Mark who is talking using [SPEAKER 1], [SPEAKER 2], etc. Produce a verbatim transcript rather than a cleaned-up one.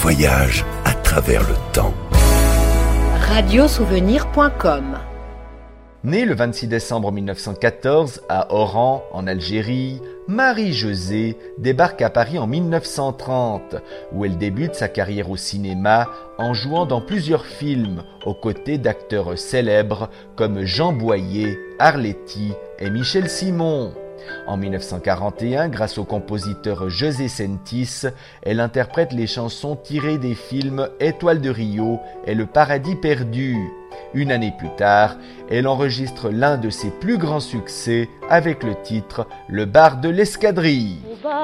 [SPEAKER 1] voyage à travers le temps.
[SPEAKER 2] radiosouvenir point com.
[SPEAKER 3] Née le vingt-six décembre mille neuf cent quatorze à Oran, en Algérie, Marie-Josée débarque à Paris en mille neuf cent trente, où elle débute sa carrière au cinéma en jouant dans plusieurs films aux côtés d'acteurs célèbres comme Jean Boyer, Arletty et Michel Simon. En mille neuf cent quarante et un, grâce au compositeur José Sentis, elle interprète les chansons tirées des films Étoile de Rio et Le Paradis perdu. Une année plus tard, elle enregistre l'un de ses plus grands succès avec le titre Le bar de l'escadrille.